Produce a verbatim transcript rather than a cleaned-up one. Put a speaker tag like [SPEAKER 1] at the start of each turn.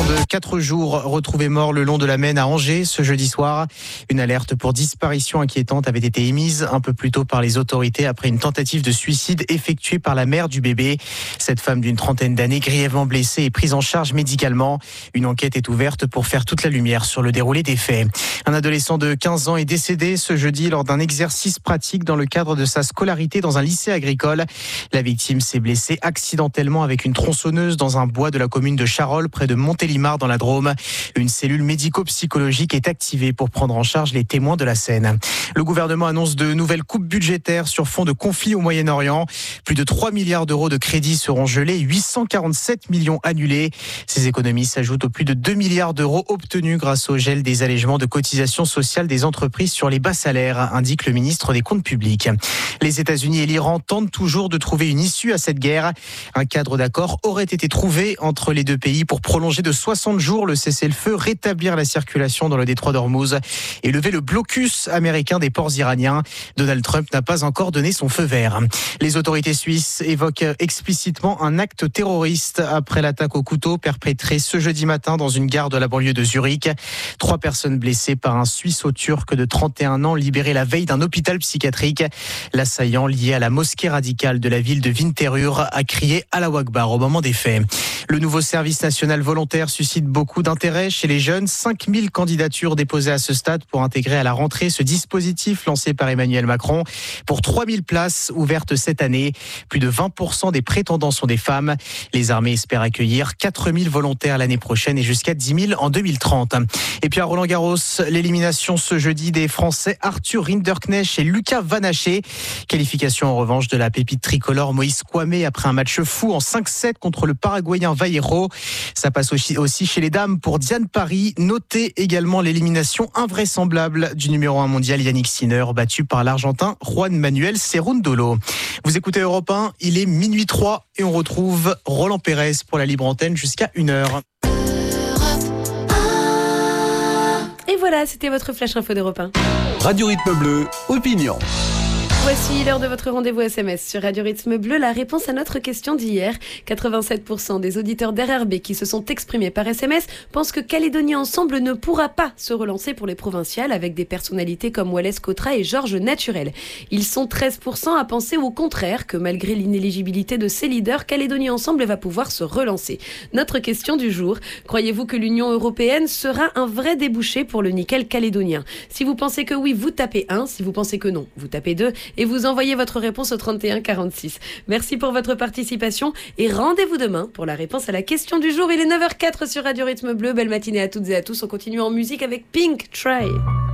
[SPEAKER 1] de quatre jours retrouvé mort le long de la Maine à Angers ce jeudi soir. Une alerte pour disparition inquiétante avait été émise un peu plus tôt par les autorités après une tentative de suicide effectuée par la mère du bébé. Cette femme d'une trentaine d'années, grièvement blessée, est prise en charge médicalement. Une enquête est ouverte pour faire toute la lumière sur le déroulé des faits. Un adolescent de quinze ans est décédé ce jeudi lors d'un exercice pratique dans le cadre de sa scolarité dans un lycée agricole. La victime s'est blessée accidentellement avec une tronçonneuse dans un bois de la commune de Charolles, près de Montélimar dans la Drôme. Une cellule médico-psychologique est activée pour prendre en charge les témoins de la scène. Le gouvernement annonce de nouvelles coupes budgétaires sur fond de conflit au Moyen-Orient. Plus de trois milliards d'euros de crédits seront gelés, huit cent quarante-sept millions annulés. Ces économies s'ajoutent aux plus de deux milliards d'euros obtenus grâce au gel des allégements de cotisations sociales des entreprises sur les bas salaires, indique le ministre des Comptes publics. Les États-Unis et l'Iran tentent toujours de trouver une issue à cette guerre. Un cadre d'accord aurait été trouvé entre les deux pays pour prolonger de soixante jours le cessez-le-feu, rétablir la circulation dans le détroit d'Ormuz et lever le blocus américain des ports iraniens. Donald Trump n'a pas encore donné son feu vert. Les autorités suisses évoquent explicitement un acte terroriste après l'attaque au couteau perpétrée ce jeudi matin dans une gare de la banlieue de Zurich. Trois personnes blessées par un Suisseau-turc de trente et un ans libéré la veille d'un hôpital psychiatrique. L'assaillant, lié à la mosquée radicale de la ville de Winterthur, a crié Allahu Akbar au moment des faits. Le nouveau service national volontaire suscite beaucoup d'intérêt chez les jeunes. cinq mille candidatures déposées à ce stade pour intégrer à la rentrée ce dispositif lancé par Emmanuel Macron. Pour trois mille places ouvertes cette année, plus de vingt pour cent des prétendants sont des femmes. Les armées espèrent accueillir quatre mille volontaires l'année prochaine et jusqu'à dix mille en deux mille trente. Et puis à Roland-Garros, l'élimination ce jeudi des Français Arthur Rinderknecht et Lucas Van Haché. Qualification en revanche de la pépite tricolore Moïse Kouamé après un match fou en cinq sept contre le Paraguayen Vallejo. Ça passe aussi chez les dames pour Diane Paris. Notez également l'élimination invraisemblable du numéro un mondial Yannick Sinner, battu par l'Argentin Juan Manuel Cerundolo. Vous écoutez Europe un, il est minuit trois et on retrouve Roland Pérez pour la libre antenne jusqu'à une heure.
[SPEAKER 2] Et voilà, c'était votre flash info d'Europe un.
[SPEAKER 3] Radio Rythme Bleu, opinion.
[SPEAKER 2] Voici l'heure de votre rendez-vous S M S sur Radio Rythme Bleu. La réponse à notre question d'hier. quatre-vingt-sept pour cent des auditeurs d'R R B qui se sont exprimés par S M S pensent que Calédonie Ensemble ne pourra pas se relancer pour les provinciales avec des personnalités comme Wallace Cotra et Georges Naturel. Ils sont treize pour cent à penser au contraire que malgré l'inéligibilité de ses leaders, Calédonie Ensemble va pouvoir se relancer. Notre question du jour. Croyez-vous que l'Union européenne sera un vrai débouché pour le nickel calédonien? Si vous pensez que oui, vous tapez un. Si vous pensez que non, vous tapez deux. Et vous envoyez votre réponse au trente et un quarante-six. Merci pour votre participation et rendez-vous demain pour la réponse à la question du jour. Il est neuf heures zéro quatre sur Radio Rythme Bleu. Belle matinée à toutes et à tous. On continue en musique avec Pink Try.